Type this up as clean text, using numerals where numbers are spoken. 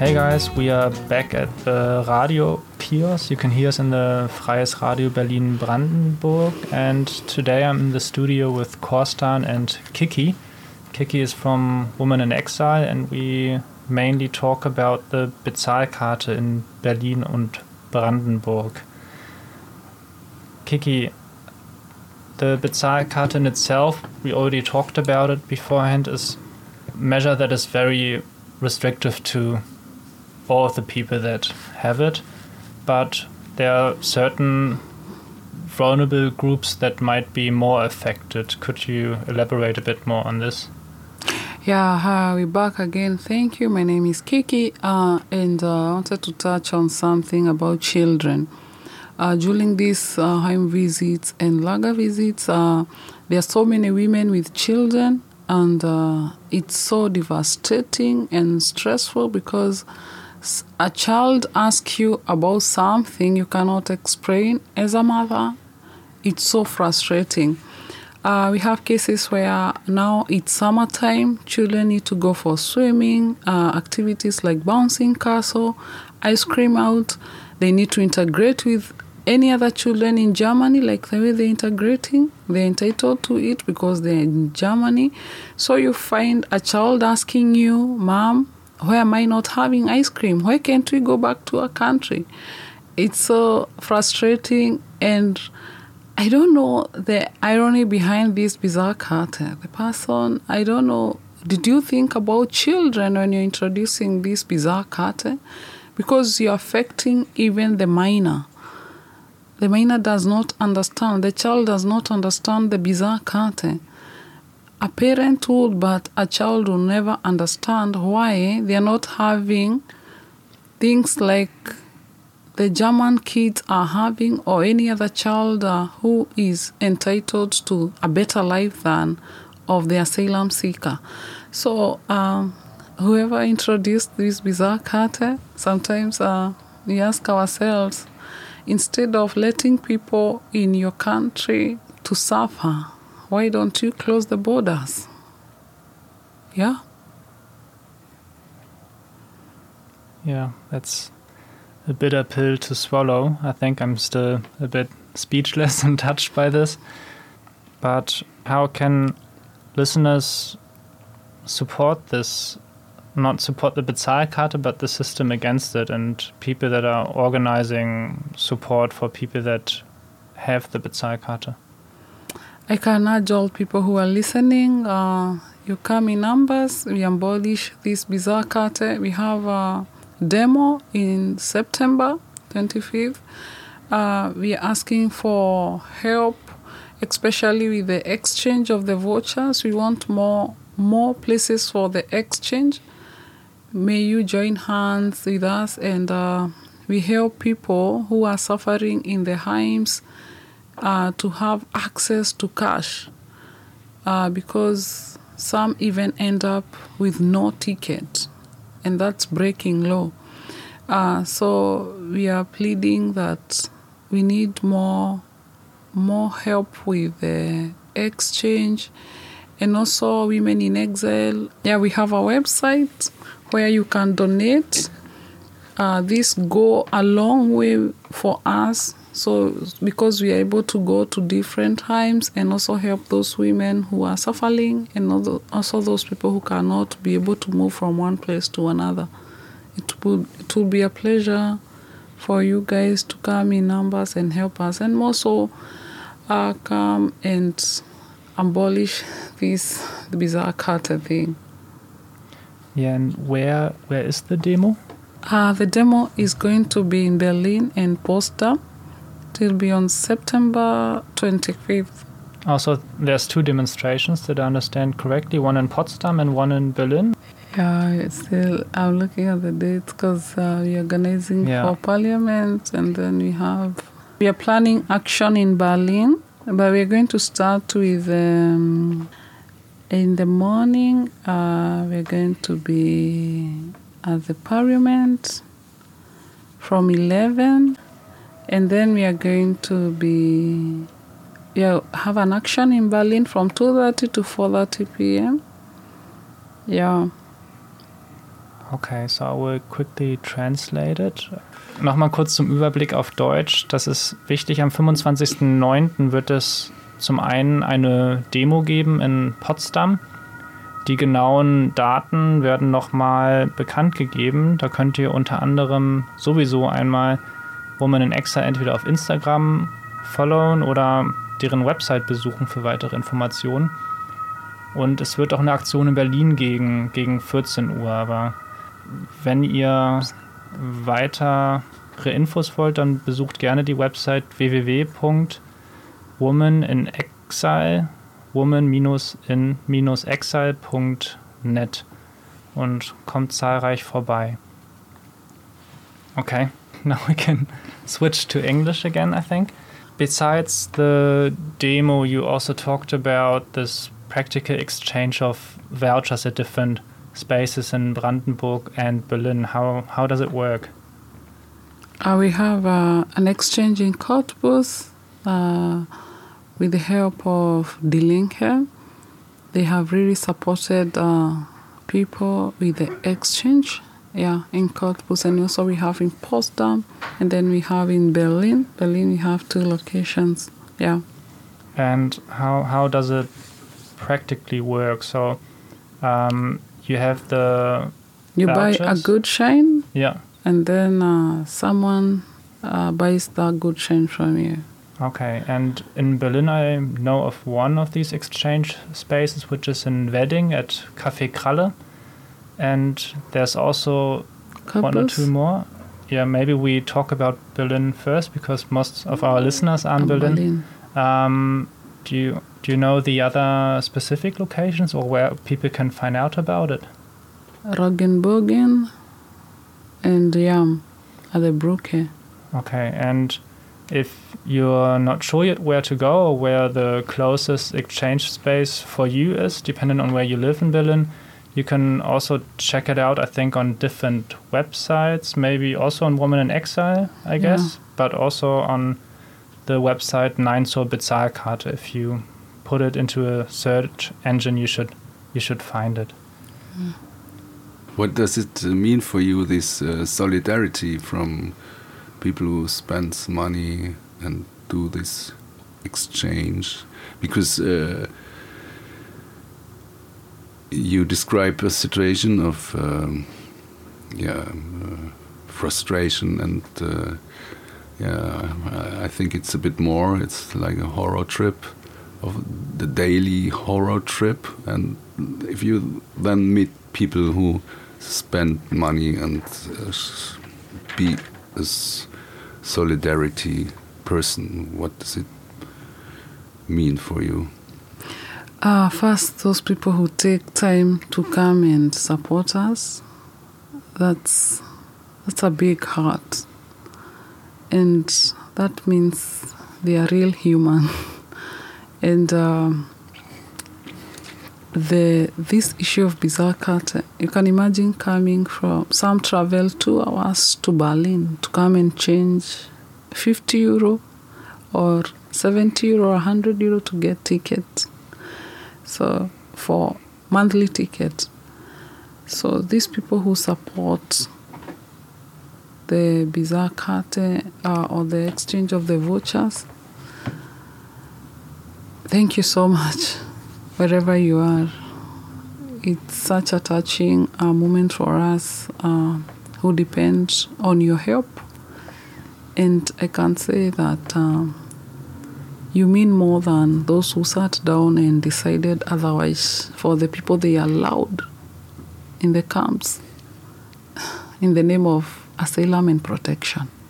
Hey guys, we are back at the Radio Kiosk. You can hear us in the Freies Radio Berlin Brandenburg, and today I'm in the studio with Korstan and Kiki. Kiki is from Women in Exile, and we mainly talk about the Bezahlkarte in Berlin und Brandenburg. Kiki, the Bezahlkarte in itself, we already talked about it beforehand, is a measure that is very restrictive to all of the people that have it, but there are certain vulnerable groups that might be more affected. Could you elaborate a bit more on this? Yeah, hi, we're back again. Thank you. My name is Kiki, and I wanted to touch on something about children. During these home visits and lager visits, there are so many women with children, and it's so devastating and stressful because a child asks you about something you cannot explain as a mother. It's so frustrating. We have cases where now it's summertime, children need to go for swimming, activities like bouncing castle, ice cream out. They need to integrate with any other children in Germany, like the way they're integrating. They're entitled to it because they're in Germany. So you find a child asking you, Mom, why am I not having ice cream? Why can't we go back to our country? It's so frustrating, and I don't know the irony behind this Bezahlkarte. The person, I don't know, did you think about children when you're introducing this Bezahlkarte? Because you're affecting even the minor. The minor does not understand, the child does not understand the Bezahlkarte. A parent would, but a child will never understand why they are not having things like the German kids are having, or any other child who is entitled to a better life than of the asylum seeker. So whoever introduced this Bezahlkarte, sometimes we ask ourselves, instead of letting people in your country to suffer, why don't you close the borders? Yeah? Yeah, that's a bitter pill to swallow. I think I'm still a bit speechless and touched by this. But how can listeners support this? Not support the Bezahlkarte, but the system against it, and people that are organizing support for people that have the Bezahlkarte? I can urge all people who are listening, you come in numbers, we abolish this Bezahlkarte. We have a demo in September 25th. We are asking for help, especially with the exchange of the vouchers. We want more places for the exchange. May you join hands with us, and we help people who are suffering in the homes to have access to cash, because some even end up with no ticket, and that's breaking law. So we are pleading that we need more help with the exchange, and also Women in Exile. Yeah, we have a website where you can donate. This go a long way for us. So because we are able to go to different homes and also help those women who are suffering, and also those people who cannot be able to move from one place to another. It will be a pleasure for you guys to come in numbers and help us, and also come and abolish this Bezahlkarte thing. Yeah, and where is the demo? The demo is going to be in Berlin and Potsdam. It will be on September 25th. Also, there's two demonstrations, did I understand correctly? One in Potsdam and one in Berlin? Yeah, I'm looking at the dates because we're organizing for Parliament, and then we are planning action in Berlin, but we're going to start with, in the morning, we're going to be at the Parliament from 11, and then we are going to have an action in Berlin from 2:30 to 4:30 p.m. Yeah. Okay, so I will quickly translate it. Nochmal kurz zum Überblick auf Deutsch. Das ist wichtig, am 25.09. wird es zum einen eine Demo geben in Potsdam. Die genauen Daten werden nochmal bekannt gegeben. Da könnt ihr unter anderem sowieso einmal Women in Exile entweder auf Instagram followen oder deren Website besuchen für weitere Informationen. Und es wird auch eine Aktion in Berlin gegen 14 Uhr. Aber wenn ihr weitere Infos wollt, dann besucht gerne die Website www.womaninexile, woman-in-exile.net und kommt zahlreich vorbei. Okay, now we can switch to English again, I think. Besides the demo, you also talked about this practical exchange of vouchers at different spaces in Brandenburg and Berlin. How does it work? We have an exchange in Cottbus with the help of Die Linke. They have really supported people with the exchange, in Cottbus. And also we have in Potsdam, and then we have in Berlin. Berlin, we have 2 locations, And how does it practically work? So you have the You vouchers. buy a good shine, Yeah. and then someone buys that good shine from you. Okay, and in Berlin I know of one of these exchange spaces, which is in Wedding at Café Kralle. And there's also one or Cottbus? 2 more. Yeah, maybe we talk about Berlin first, because most of our listeners are in Berlin. Do you know the other specific locations or where people can find out about it? Roggenbogen and at the Brücke. Okay, and if you're not sure yet where to go or where the closest exchange space for you is, depending on where you live in Berlin, you can also check it out, I think, on different websites, maybe also on Women in Exile, I guess, but also on the website Nein zur Bezahlkarte. If you put it into a search engine, you should find it. What does it mean for you, this solidarity from people who spend money and do this exchange? Because you describe a situation of frustration and I think it's a bit more. It's like a horror trip, of the daily horror trip. And if you then meet people who spend money and be a solidarity person, what does it mean for you? First, those people who take time to come and support us, that's a big heart. And that means they are real human. And this issue of Bezahlkarte, you can imagine coming from, some travel 2 hours to Berlin to come and change 50 euro or 70 euro or 100 euro to get tickets. So for monthly ticket. So these people who support the Bezahlkarte or the exchange of the vouchers, thank you so much, wherever you are. It's such a touching moment for us who depend on your help. And I can say that you mean more than those who sat down and decided otherwise, for the people they allowed in the camps in the name of asylum and protection.